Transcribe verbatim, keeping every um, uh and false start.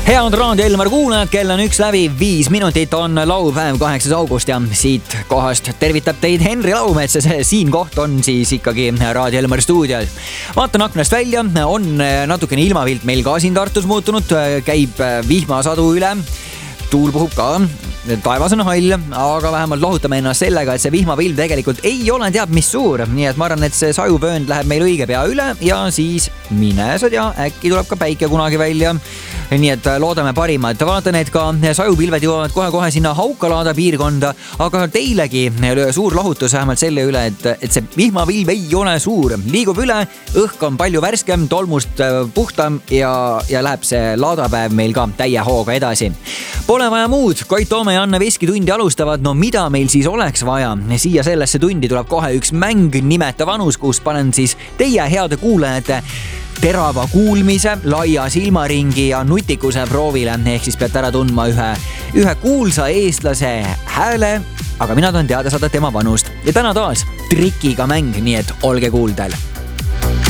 Head Raadio Elmar kuulajad, kell on üks läbi viis minutit, on laupäev kaheksas august ja siit kohast tervitab teid Henri Laumets ja see siin koht on siis ikkagi Raadio Elmar stuudios. Vaatan aknast välja, on natukene ilmapilt meil ka siin Tartus muutunud, käib vihmasadu üle, tuul puhub ka, taevas on hall, aga vähemalt lohutame ennast sellega, et see vihmapilv tegelikult ei ole teab mis suur, nii et ma arvan, et see sajuvöönd läheb meil õige pea üle ja siis mine sa tea, äkki tuleb ka päike kunagi välja. Nii et loodame parimat. Vaatan, et ka sajupilved jõuavad kohe-kohe sinna Haukalaada piirkonda, aga teilegi suur lohutus vähemalt selle üle, et, et see vihmapilv ei ole suur. Liigub üle, õhk on palju värskem, tolmust puhtam ja, ja läheb see laadapäev meil ka täie hooga edasi. Pole vaja muud, Koit Toome ja Anne Veski tundi alustavad, no mida meil siis oleks vaja? Siia sellesse tundi tuleb kohe üks mäng nimeta vanus, kus panen siis teie heade kuulajate terava kuulmise, laia silmaringi ja nutikuse proovile, ehk siis peate ära tundma ühe, ühe kuulsa eestlase hääle, aga mina tahan teada saada tema vanust. Ja täna taas trikiga mäng, nii et olge kuuldel.